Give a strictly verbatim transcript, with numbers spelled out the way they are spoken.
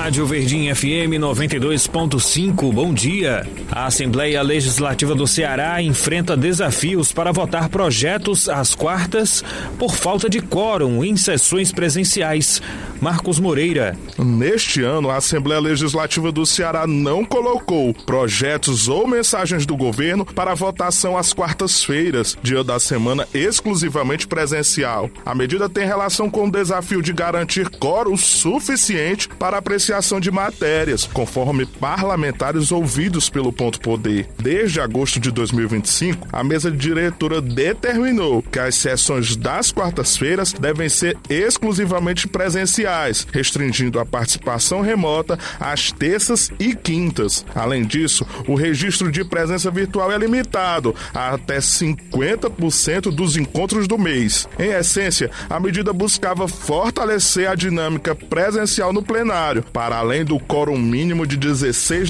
Rádio Verdinha F M noventa e dois ponto cinco, bom dia. A Assembleia Legislativa do Ceará enfrenta desafios para votar projetos às quartas por falta de quórum em sessões presenciais. Marcos Moreira. Neste ano, a Assembleia Legislativa do Ceará não colocou projetos ou mensagens do governo para votação às quartas-feiras, dia da semana exclusivamente presencial. A medida tem relação com o desafio de garantir quórum suficiente para apreciação de matérias, conforme parlamentares ouvidos pelo Ponto Poder. Desde agosto de dois mil e vinte e cinco, a mesa diretora determinou que as sessões das quartas-feiras devem ser exclusivamente presenciais, restringindo a participação remota às terças e quintas. Além disso, o registro de presença virtual é limitado a até cinquenta por cento dos encontros do mês. Em essência, a medida buscava fortalecer a dinâmica presencial no plenário, para além do quórum mínimo de dezesseis